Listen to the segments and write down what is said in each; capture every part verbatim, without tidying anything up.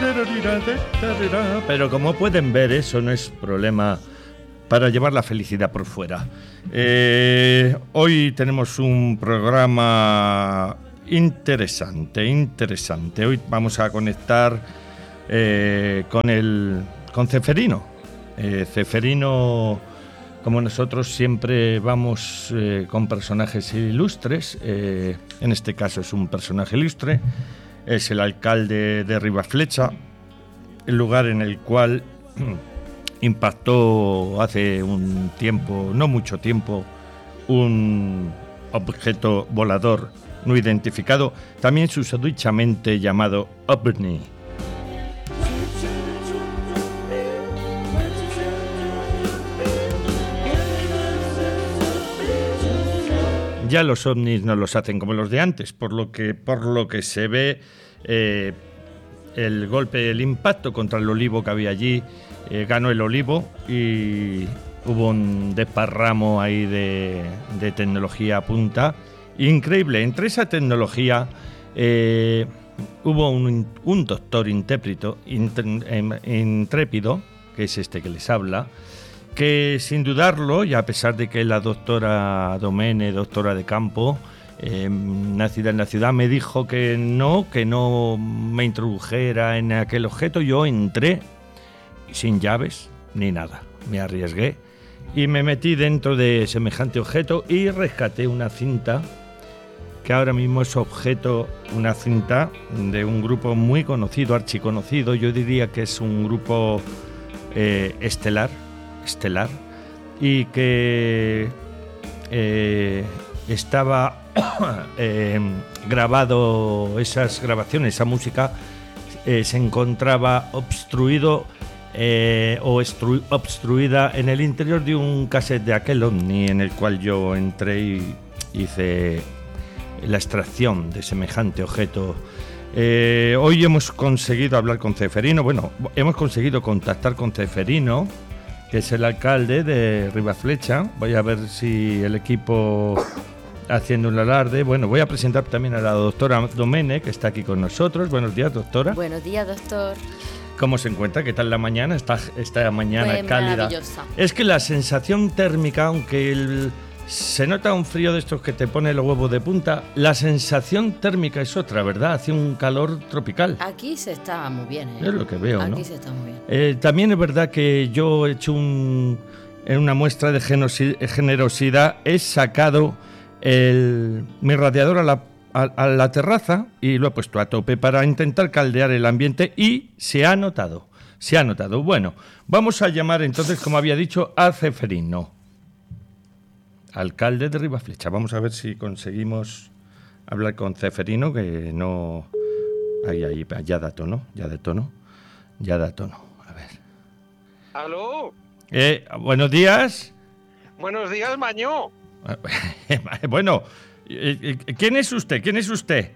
Pero como pueden ver, eso no es problema para llevar la felicidad por fuera. Eh, hoy tenemos un programa interesante, interesante. Hoy vamos a conectar eh, con el con Ceferino. Eh, Ceferino, como nosotros siempre vamos eh, con personajes ilustres, eh, en este caso es un personaje ilustre, es el alcalde de Ribaflecha, el lugar en el cual impactó hace un tiempo, no mucho tiempo, un objeto volador no identificado, también susodichamente llamado OVNI. Ya los ovnis no los hacen como los de antes, por lo que, por lo que se ve eh, el golpe, el impacto contra el olivo que había allí, eh, ganó el olivo y hubo un desparramo ahí de, de tecnología punta. Increíble, entre esa tecnología eh, hubo un, un doctor intrépido, intrépido, que es este que les habla, que sin dudarlo, y a pesar de que la doctora Domene, doctora de campo, eh, nacida en la ciudad, me dijo que no, que no me introdujera en aquel objeto, yo entré sin llaves ni nada, me arriesgué y me metí dentro de semejante objeto y rescaté una cinta, que ahora mismo es objeto, una cinta de un grupo muy conocido, archiconocido, yo diría que es un grupo eh, estelar, estelar y que eh, estaba eh, grabado, esas grabaciones, esa música eh, se encontraba obstruido eh, o estru- obstruida en el interior de un cassette de aquel ovni en el cual yo entré y hice la extracción de semejante objeto. Eh, hoy hemos conseguido hablar con Ceferino, bueno, hemos conseguido contactar con Ceferino, que es el alcalde de Ribaflecha. Voy a ver si el equipo haciendo un alarde. Bueno, voy a presentar también a la doctora Domene, que está aquí con nosotros. Buenos días, doctora. Buenos días, doctor. ¿Cómo se encuentra? ¿Qué tal la mañana? Esta, esta mañana pues cálida. Maravillosa. Es que la sensación térmica, aunque el, se nota un frío de estos que te pone los huevos de punta, la sensación térmica es otra, ¿verdad? Hace un calor tropical. Aquí se está muy bien, ¿eh? Es lo que veo, Aquí ¿no? Aquí se está muy bien. Eh, también es verdad que yo he hecho un, en una muestra de generosidad, he sacado el, mi radiador a la, a, a la terraza y lo he puesto a tope para intentar caldear el ambiente y se ha notado, se ha notado. Bueno, vamos a llamar entonces, como había dicho, a Ceferino, alcalde de Ribaflecha. Vamos a ver si conseguimos hablar con Ceferino, que no... Ahí, ahí, ya da tono, ya da tono, ya da tono. A ver. ¿Aló? Eh, buenos días. Buenos días, Mañó. Bueno, ¿quién es usted? ¿Quién es usted?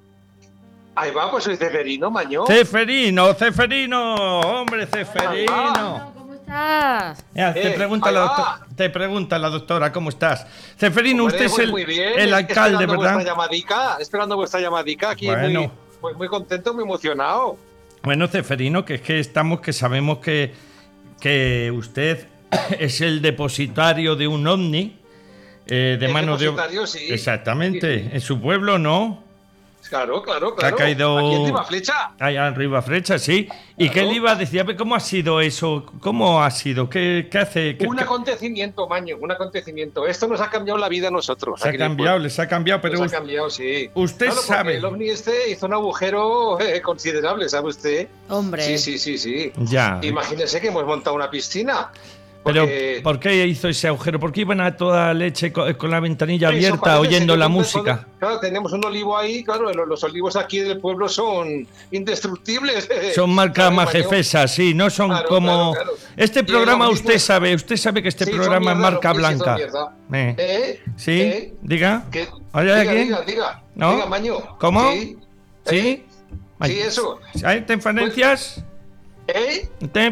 Ahí va, pues soy Ceferino, Mañó. Ceferino, Ceferino, hombre, Ceferino. ¿Cómo estás? Mira, te, Eh, pregunta la doctora, te pregunta la doctora, ¿cómo estás? Ceferino, Hombre, usted es pues el, muy bien, el alcalde, esperando ¿verdad? Vuestra llamadica, esperando vuestra llamadica aquí, Bueno. muy, muy, muy contento, muy emocionado. Bueno, Ceferino, que es que estamos, que sabemos que, que usted es el depositario de un ovni. Eh, de el mano de depositario, sí. Exactamente, Sí, sí. en su pueblo, ¿no? Claro, claro, Que ha claro. caído Aquí en Ribaflecha. allá en Ribaflecha, sí. ¿Y Claro. qué le iba a decir? A ver, ¿cómo ha sido eso? ¿Cómo ha sido? ¿Qué, qué hace? ¿Qué, Un qué- acontecimiento, Maño, un acontecimiento. Esto nos ha cambiado la vida a nosotros. Se ha aquí en el cambiado, pueblo. les ha cambiado, pero Nos us- ha cambiado, sí. usted Claro, porque sabe. el ovni este hizo un agujero eh, considerable, ¿sabe usted? Hombre. Sí, sí, sí, sí. Ya. Imagínese que hemos montado una piscina. Pero, Porque- ¿por qué hizo ese agujero? ¿Por qué iban a toda leche co- con la ventanilla Eso abierta parece oyendo ser la que música? cuando- Claro, tenemos un olivo ahí, claro, los, los olivos aquí del pueblo son indestructibles. Son marca ¿Sabe, Maño? majefesa, sí, no son Claro, como... claro, claro. Este Y programa los usted mismos- sabe, usted sabe que este Sí, son programa es mierda, marca los ovnis, sí, son blanca. mierda. Eh. ¿Eh? ¿Sí? ¿Eh? Diga. ¿Qué? ¿Hay diga, alguien? diga, diga. ¿No? Diga, Maño. ¿Cómo? Sí. ¿Sí? ¿Eh? Ay. Sí, eso. ¿Hay interferencias? ¿Eh?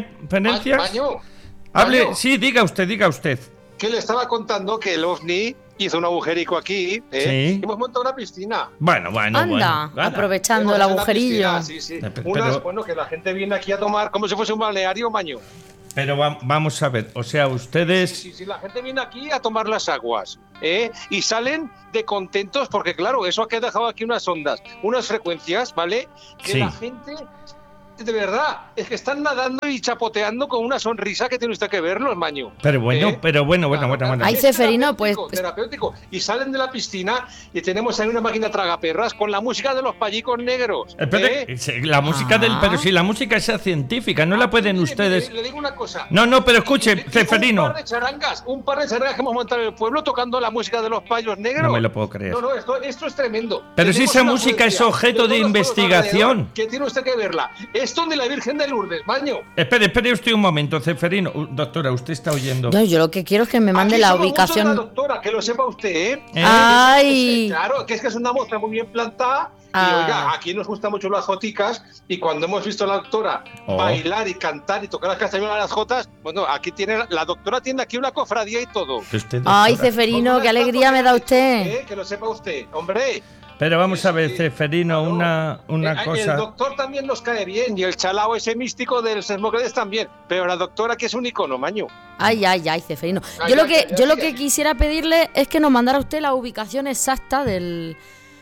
¿Interferencias? Ma- Maño. Hable, Maño, sí, diga usted, diga usted. que le estaba contando que el ovni hizo un agujerico aquí, ¿eh? Sí. Y hemos montado una piscina. Bueno, bueno, Anda, bueno. aprovechando el Hemos hecho una agujerillo. piscina, sí, sí. Eh, pero- Unas, bueno, que la gente viene aquí a tomar como si fuese un balneario, maño. Pero va- vamos a ver, o sea, ustedes... Sí, sí, sí, la gente viene aquí a tomar las aguas, ¿eh? Y salen de contentos porque, claro, eso ha que dejado aquí unas ondas, unas frecuencias, ¿vale? Que Sí. la gente, de verdad, es que están nadando y chapoteando con una sonrisa que tiene usted que verlos, maño. Pero bueno, ¿Eh? pero bueno, bueno, Claro, bueno, claro. bueno. Ay, Es Ceferino, pues- terapéutico, terapéutico. Y salen de la piscina y tenemos ahí una máquina tragaperras con la música de los pallicos negros. Espere, ¿eh? sí, la música del... Ah. Pero si la música es científica, no la pueden Mire, ustedes... mire, le digo una cosa. No, no, pero escuche, Y- y Ceferino. Un par de charangas, un par de charangas que hemos montado en el pueblo tocando la música de los payos negros. No me lo puedo creer. No, no, esto, esto es tremendo. Pero si Tenemos esa una música es poesía objeto de todos los pueblos investigación. alrededor Que tiene usted que verla. Esto de la Virgen de Lourdes, maño. Espere, espere usted un momento, Ceferino. Uh, doctora, usted está oyendo. No, yo lo que quiero es que me mande Aquí la somos muchos de ubicación. La doctora, que lo sepa usted, ¿eh? ¿Eh? Ay. Claro, que es que es una muestra muy bien plantada. Y Ah. oiga, aquí nos gustan mucho las joticas. Y cuando hemos visto a la doctora Oh. bailar y cantar y tocar las castañuelas a las jotas, bueno, aquí tiene la doctora tiene aquí una cofradía y todo. Que usted, Ay, doctora. Ceferino, Con qué una alegría me da estatua de usted. Jesús, ¿eh? Que lo sepa usted, hombre. Pero vamos a ver, Sí. Ceferino, Claro. una, una Eh, El cosa... doctor también nos cae bien y el chalao ese místico del Sesmocredes también. Pero la doctora que es un icono, maño. Ay, ay, ay, Ceferino. Ay, Yo lo ay, que, ay, yo lo ay, que ay. quisiera pedirle es que nos mandara usted la ubicación exacta del,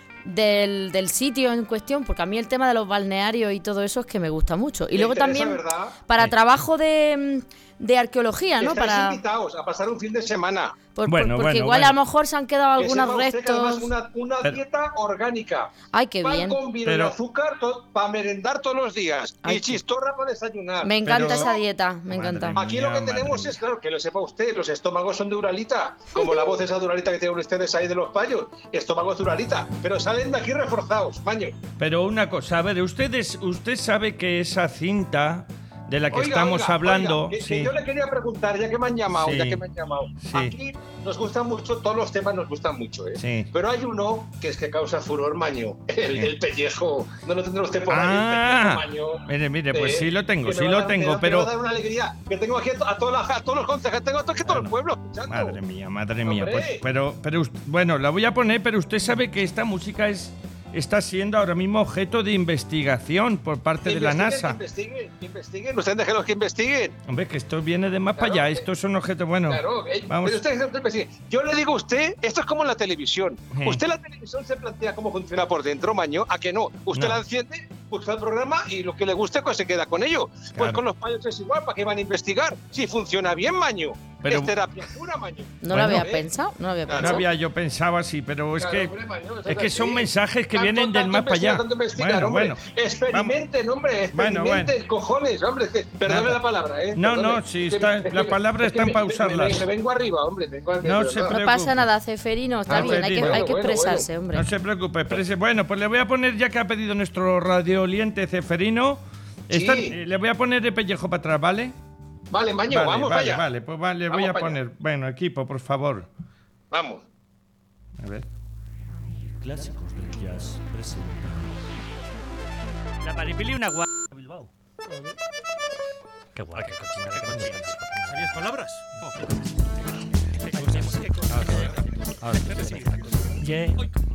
del, del sitio en cuestión, porque a mí el tema de los balnearios y todo eso es que me gusta mucho. Y Me luego interesa, también ¿verdad? para Sí. trabajo de, de arqueología, ¿no? Estáis Para, invitados a pasar un fin de semana. por- por- Bueno, porque bueno, igual bueno. a lo mejor se han quedado Que algunos sepa usted que además restos. Una, una Pero- dieta orgánica. Ay, qué Pan bien. con vino Pero- y azúcar para merendar todos los días. Ay, y chistorra para desayunar. Me encanta Pero- esa dieta, me Madre encanta. mía. Aquí lo que Madre tenemos mía. es, claro, que lo sepa usted, los estómagos son de Uralita, como la voz esa de Uralita que tienen ustedes ahí de los payos, estómagos de Uralita, pero salen de aquí reforzados, maño. Pero una cosa, a ver, ustedes, usted sabe que esa cinta de la que Oiga, estamos oiga, hablando... oiga, que- que sí. yo le quería preguntar, ya que me han llamado, Sí. ya que me han llamado. Sí. Aquí nos gustan mucho, todos los temas nos gustan mucho, ¿eh? Sí. Pero hay uno que es que causa furor, maño, el, Sí. el pellejo. No lo tendrá usted por ahí, Ah, el pellejo, maño. mire, mire, pues Eh, sí lo tengo, que sí me va a lo dar- me tengo, va- me pero... va a dar una alegría, que tengo aquí a, to- a, todas las- a todos los concejales, tengo a to- que todo el Bueno, pueblo escuchando. Madre mía, madre mía. Hombre. Pues, pero, pero, ust- bueno, la voy a poner, pero usted sabe que esta música es, está siendo ahora mismo objeto de investigación por parte de la Investiguen, NASA. Investiguen, investiguen, ustedes déjenlos que investiguen. Hombre, que esto viene de más Claro, para allá, que- estos son objetos, bueno, Claro, eh, vamos. pero ustedes usted investiguen. Yo le digo a usted, esto es como en la televisión. Sí. Usted la televisión se plantea cómo funciona por dentro, maño, ¿a que no? Usted No. la enciende, busca el programa y lo que le guste pues se queda con ello. Pues Claro. con los payos es igual, ¿para qué van a investigar? Si funciona bien, maño. Pero- Es terapia pura, maño. No Bueno, lo había eh. pensado, no lo había Claro. No pensado. había yo pensado así, pero es Claro, que hombre, maño, eso es que así. son mensajes que Tanto- vienen del tanto más para allá. investigar, tanto investigar, Bueno, hombre. bueno. Experimenten, hombre, Bueno, experimenten, cojones, hombre. que- Perdone Nada. la palabra, ¿eh? No, Perdone. no, sí, Es que está- me- es las que me- palabras es que están me- para me- usarlas. Me, me vengo arriba, hombre. Vengo arriba, No pero se No preocupe. pasa nada, Ceferino, está Ah, bien, hay que, Ceferino. hay que Bueno, bueno, expresarse, bueno. hombre. No se preocupe, exprese. Bueno, pues le voy a poner, ya que ha pedido nuestro radiooliente Ceferino, esta- Sí. eh, le voy a poner el pellejo para atrás, ¿vale? Vale, maño, vale, vamos vale, para allá. vale, pues vale, le voy Vamos a para allá. poner. Bueno, equipo, por favor. Vamos. A ver. Clásicos del Jazz presenta La Maripili una guapa. Bilbao. Qué guay, qué cochina, qué qué cochina. cochina. ¿Sabías palabras? Oh, Ahora, ahora, ahora. qué- Yeah.